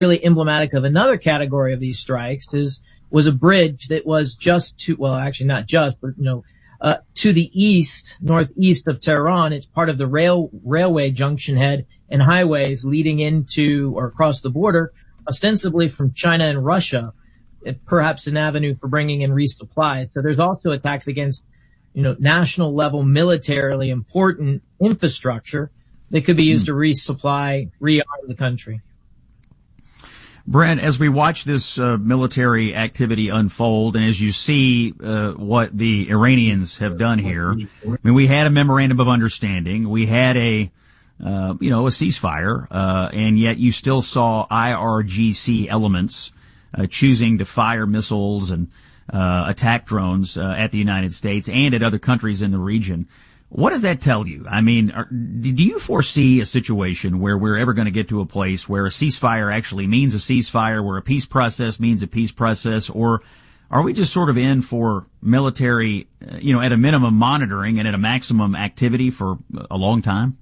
really emblematic of another category of these strikes was a bridge that was just to, well, actually not just, but, to the northeast of Tehran. It's part of the railway junction head and highways leading into or across the border, ostensibly from China and Russia, perhaps an avenue for bringing in resupply. So there's also attacks against, national level militarily important infrastructure that could be used to resupply, rearm the country. Brent, as we watch this military activity unfold, and as you see what the Iranians have done here, I mean, we had a memorandum of understanding, we had a ceasefire, and yet you still saw IRGC elements choosing to fire missiles and attack drones at the United States and at other countries in the region. What does that tell you? I mean, do you foresee a situation where we're ever going to get to a place where a ceasefire actually means a ceasefire, where a peace process means a peace process, or are we just sort of in for military, at a minimum monitoring and at a maximum activity for a long time?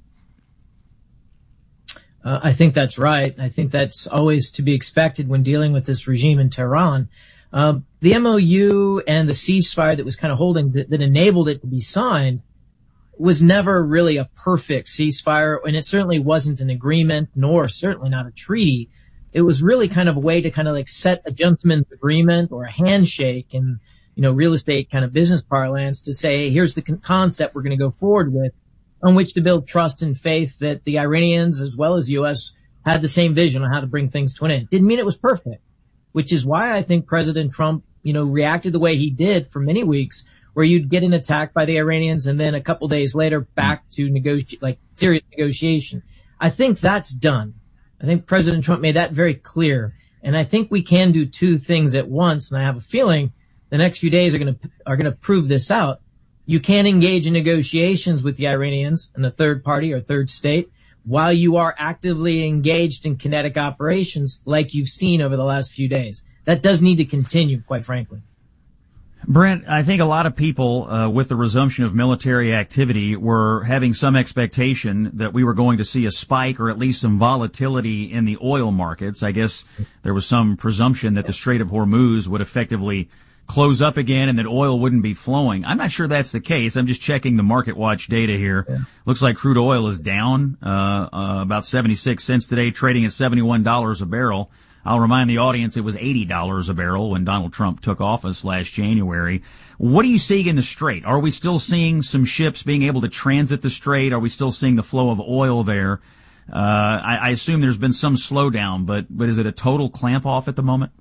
I think that's right. I think that's always to be expected when dealing with this regime in Tehran. The MOU and the ceasefire that was kind of holding, that enabled it to be signed, was never really a perfect ceasefire, and it certainly wasn't an agreement, nor certainly not a treaty. It was really kind of a way to kind of like set a gentleman's agreement or a handshake in, real estate kind of business parlance to say, hey, here's the concept we're going to go forward with, on which to build trust and faith that the Iranians as well as the U.S. had the same vision on how to bring things to an end. Didn't mean it was perfect, which is why I think President Trump, reacted the way he did for many weeks, where you'd get an attack by the Iranians and then a couple days later back to serious negotiation. I think that's done. I think President Trump made that very clear. And I think we can do two things at once. And I have a feeling the next few days are going to prove this out. You can engage in negotiations with the Iranians and the third party or third state while you are actively engaged in kinetic operations like you've seen over the last few days. That does need to continue, quite frankly. Brent, I think a lot of people, with the resumption of military activity, were having some expectation that we were going to see a spike or at least some volatility in the oil markets. I guess there was some presumption that the Strait of Hormuz would effectively close up again and that oil wouldn't be flowing. I'm not sure that's the case. I'm just checking the Market Watch data here. Yeah. Looks like crude oil is down about 76 cents today, trading at $71 a barrel. I'll remind the audience it was $80 a barrel when Donald Trump took office last January. What do you see in the Strait? Are we still seeing some ships being able to transit the Strait? Are we still seeing the flow of oil there? I assume there's been some slowdown, but is it a total clamp off at the moment?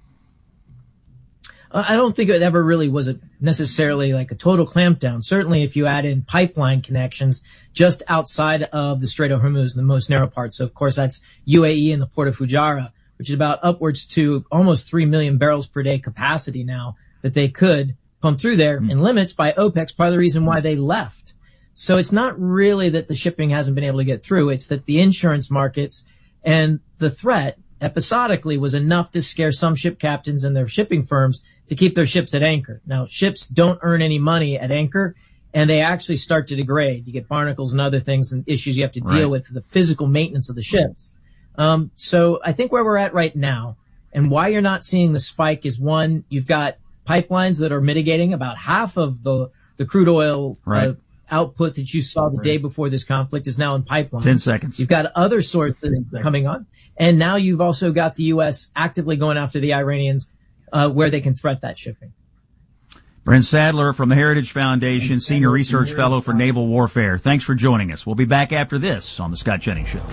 I don't think it ever really was necessarily like a total clampdown. Certainly if you add in pipeline connections just outside of the Strait of Hormuz, the most narrow part. So of course that's UAE and the port of Fujairah, which is about upwards to almost 3 million barrels per day capacity now that they could pump through there, and limits by OPEC's part of the reason why they left. So it's not really that the shipping hasn't been able to get through. It's that the insurance markets and the threat episodically was enough to scare some ship captains and their shipping firms to keep their ships at anchor. Now, ships don't earn any money at anchor, and they actually start to degrade. You get barnacles and other things and issues you have to deal with, the physical maintenance of the ships. So I think where we're at right now and why you're not seeing the spike is, one, you've got pipelines that are mitigating about half of the crude oil output that you saw the day before this conflict is now in pipelines. 10 seconds. You've got other sources coming on. And now you've also got the U.S. actively going after the Iranians where they can threat that shipping. Brent Sadler from the Heritage Foundation, Senior Research Fellow for Naval Warfare. Thanks for joining us. We'll be back after this on The Scott Jennings Show.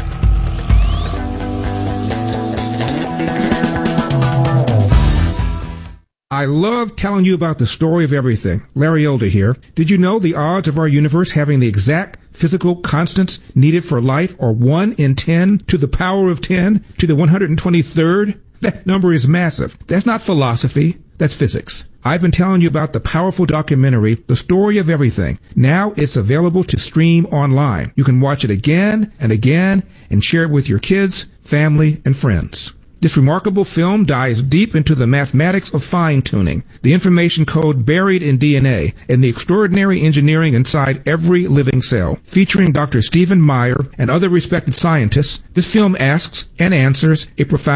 I love telling you about the story of everything. Larry Elder here. Did you know the odds of our universe having the exact physical constants needed for life are 1 in 10 to the power of 10 to the 123rd? That number is massive. That's not philosophy. That's physics. I've been telling you about the powerful documentary, The Story of Everything. Now it's available to stream online. You can watch it again and again and share it with your kids, family, and friends. This remarkable film dives deep into the mathematics of fine-tuning, the information code buried in DNA, and the extraordinary engineering inside every living cell. Featuring Dr. Stephen Meyer and other respected scientists, this film asks and answers a profound